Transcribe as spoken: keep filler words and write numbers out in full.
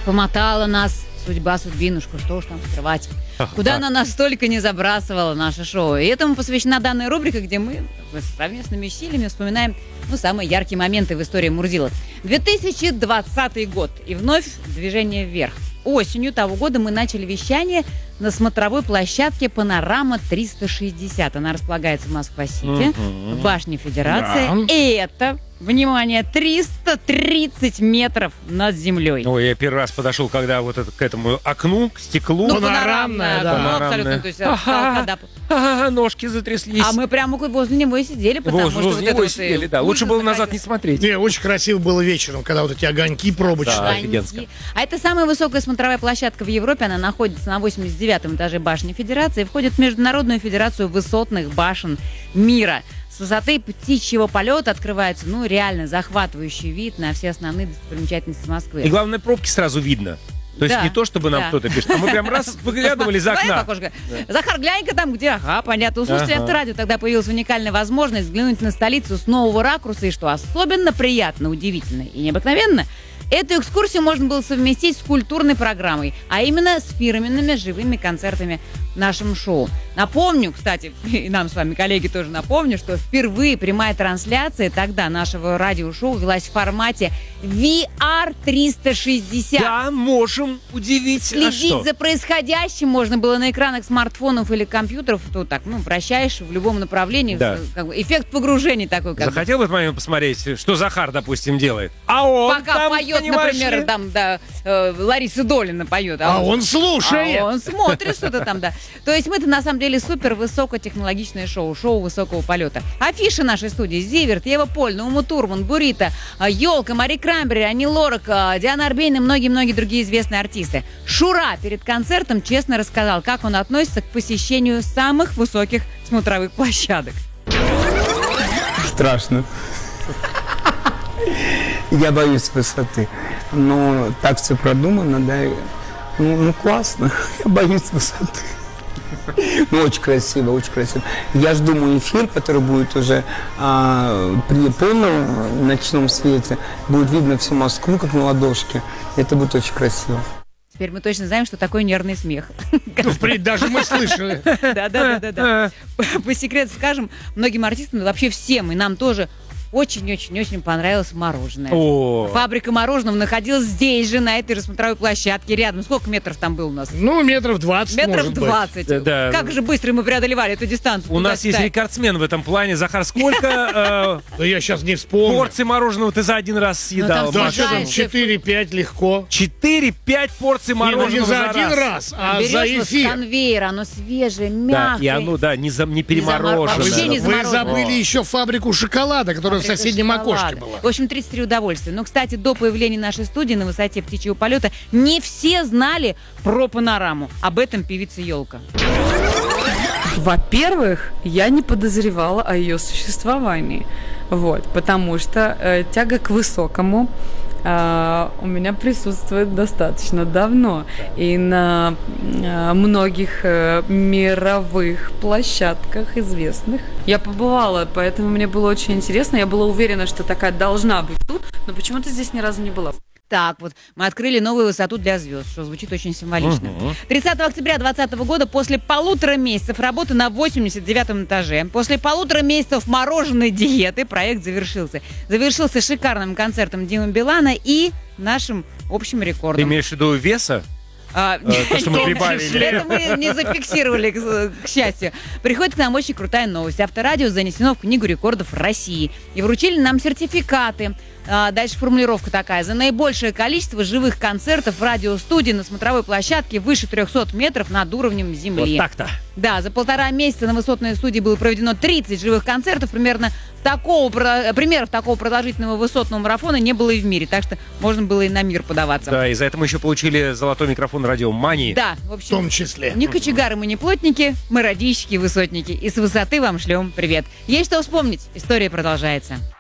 Помотала нас судьба, судьбинушку, что уж там скрывать. Куда она нас столько не забрасывала, наше шоу. И этому посвящена данная рубрика, где мы совместными усилиями вспоминаем ну, самые яркие моменты в истории Мурзилок. две тысячи двадцатый год. И вновь движение вверх. Осенью того года мы начали вещание на смотровой площадке «Панорама триста шестьдесят». Она располагается в Москва-Сити, mm-hmm. в башне Федерации. Да. И это, внимание, триста тридцать метров над землей. Ой, я первый раз подошел, когда вот это, к этому окну, к стеклу. Ну, панорамная, да. Панорамная. Ну, абсолютно. То есть, ага, когда... ага, ножки затряслись. А мы прямо возле него и сидели, потому возле, что... Возле вот него сидели, да. Лучше было назад не смотреть. Не, очень красиво было вечером, когда вот эти огоньки пробочные. Да, офигенско. А это самая высокая смотровая площадка в Европе. Она находится на восемьдесят девятом этаже башни Федерации и входит в Международную федерацию высотных башен мира. С высоты птичьего полета открывается, ну, реально захватывающий вид на все основные достопримечательности Москвы. И главное, пробки сразу видно. То есть да, не то, чтобы нам да. кто-то пишет, а мы прям раз выглядывали из окна. Захар, глянь-ка там, где, ага, понятно. У слушателей Авторадио тогда появилась уникальная возможность взглянуть на столицу с нового ракурса. И что особенно приятно, удивительно и необыкновенно, эту экскурсию можно было совместить с культурной программой, а именно с фирменными живыми концертами в нашем шоу. Напомню, кстати, и нам с вами, коллеги, тоже напомню, что впервые прямая трансляция тогда нашего радиошоу велась в формате ви ар триста шестьдесят. Да, можем удивить. Следить а за происходящим можно было на экранах смартфонов или компьютеров. То так, ну, вращаешь в любом направлении. Да. Как бы, эффект погружения такой. Как Захотел бы этот момент посмотреть, что Захар, допустим, делает? А он Пока там, поет, например, ли? там, да, э, Лариса Долина поет. А, а он, он слушает. А он смотрит что-то там, да. То есть мы-то на самом деле супер высокотехнологичное шоу, шоу высокого полета. Афиши нашей студии: Зиверт, Ева Польна, Ума Турман, Бурита, Ёлка, Мари Крамбери, Ани Лорак, Диана Арбейн и многие-многие другие известные артисты. Шура перед концертом честно рассказал, как он относится к посещению самых высоких смотровых площадок. Страшно. Я боюсь высоты. Но так все продумано, да. Ну, ну классно. Я боюсь высоты. Ну, очень красиво, очень красиво. Я жду мой эфир, который будет уже а, при полном ночном свете. Будет видно всю Москву, как на ладошке. Это будет очень красиво. Теперь мы точно знаем, что такое нервный смех. Ну, впредь даже мы слышали. Да-да-да. По секрету скажем, многим артистам, вообще всем, и нам тоже, очень-очень-очень понравилось мороженое. О. Фабрика мороженого находилась здесь же, на этой же смотровой площадке, рядом. Сколько метров там было у нас? Ну, метров двадцать, Метров может двадцать. быть. Да, да. Как же быстро мы преодолевали эту дистанцию. У нас есть рекордсмен в этом плане. Захар, сколько Да я сейчас не вспомню. порций мороженого ты за один раз съедал? Да, что там, четыре-пять легко. четыре-пять порций мороженого не за за один раз, а за Берешь вот с эфир. конвейера, оно свежее, Да, мягкое. и оно, да, не, за, не перемороженное. Вообще не Вы замороженное. забыли еще фабрику шоколада, которая в Фабрика соседнем шоколада. окошке была. В общем, тридцать три удовольствия. Но, кстати, до появления нашей студии на высоте птичьего полета не все знали про панораму. Об этом певица Ёлка. Во-первых, я не подозревала о ее существовании. Вот, потому что э, тяга к высокому э, у меня присутствует достаточно давно. И на э, многих э, мировых площадках известных я побывала, поэтому мне было очень интересно. Я была уверена, что такая должна быть тут, но почему-то здесь ни разу не была. Так вот, мы открыли новую высоту для звезд, что звучит очень символично. Угу. тридцатого октября двадцатого года, после полутора месяцев работы на восемьдесят девятом этаже, после полутора месяцев мороженой диеты, проект завершился. Завершился шикарным концертом Димы Билана и нашим общим Ты рекордом. имеешь в виду веса? А, то, что мы прибавили. Это мы не зафиксировали, к, к счастью. Приходит к нам очень крутая новость. Авторадио занесено в Книгу рекордов России. И вручили нам сертификаты. А, дальше формулировка такая: за наибольшее количество живых концертов в радиостудии на смотровой площадке выше трехсот метров над уровнем земли. Вот так-то. Да, за полтора месяца на высотной студии было проведено тридцать живых концертов. Примерно такого, примеров такого продолжительного высотного марафона не было и в мире. Так что можно было и на мир подаваться. Да, и за это мы еще получили золотой микрофон радио Мании. Да, в общем. В том числе. Не кочегары, мы не плотники, мы радищики и высотники. И с высоты вам шлем привет. Есть что вспомнить. История продолжается.